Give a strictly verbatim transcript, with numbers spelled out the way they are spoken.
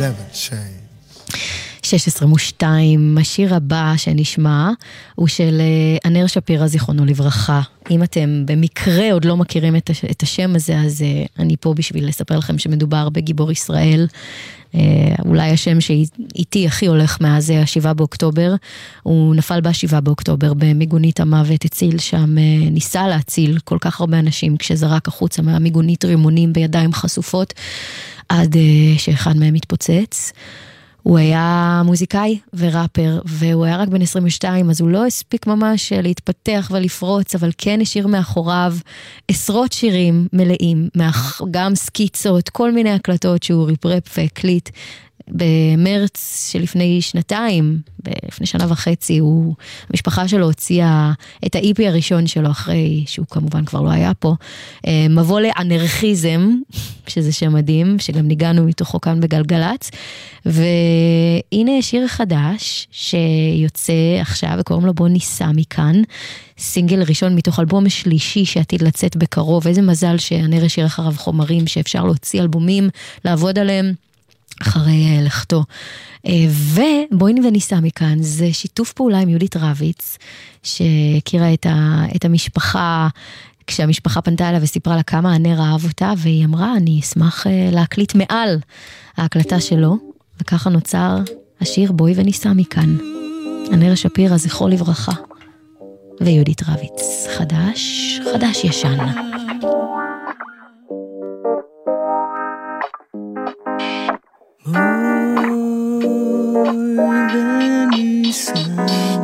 שש עשרה ושתיים, השיר הבא שנשמע הוא של ענר שפירא זיכרונו לברכה. אם אתם במקרה עוד לא מכירים את השם הזה, אז אני פה בשביל לספר לכם שמדובר בגיבור ישראל. אולי השם שאיתי הכי הולך מאז השבעה באוקטובר. הוא נפל בשבעה באוקטובר במיגונית המוות, הציל שם, ניסה להציל כל כך הרבה אנשים כשזרק החוצה מהמיגונית רימונים בידיים חשופות, עד שאחד מהם התפוצץ. הוא היה מוזיקאי וראפר, והוא היה רק בן עשרים ושתיים, אז הוא לא הספיק ממש להתפתח ולפרוץ, אבל כן השאיר מאחוריו עשרות שירים מלאים, גם סקיצות, כל מיני הקלטות שהוא ריפרפ והקליט. במרץ שלפני שנתיים, לפני שנה וחצי, הוא, המשפחה שלו הוציאה את ה-אי פי הראשון שלו, אחרי שהוא כמובן כבר לא היה פה, מבוא לאנרכיזם, שזה שם מדהים, שגם ניגענו מתוכו כאן בגלגלץ, והנה שיר חדש, שיוצא עכשיו, וקוראים לו בוא ניסע מכאן, סינגל ראשון מתוך אלבום שלישי, שעתיד לצאת בקרוב. איזה מזל שאנר השאיר אחריו חומרים, שאפשר להוציא אלבומים, לעבוד עליהם, אחרי לכתו. ובואי וניסע מכאן, זה שיתוף פעולה עם יהודית רביץ, שהכירה את, ה, את המשפחה, כשהמשפחה פנתה אליה וסיפרה לה כמה ענר אהב אותה, והיא אמרה, אני אשמח להקליט מעל ההקלטה שלו, וככה נוצר השיר בואי וניסע מכאן. ענר שפירא זכרו לברכה, ויהודית רביץ, חדש, חדש ישן.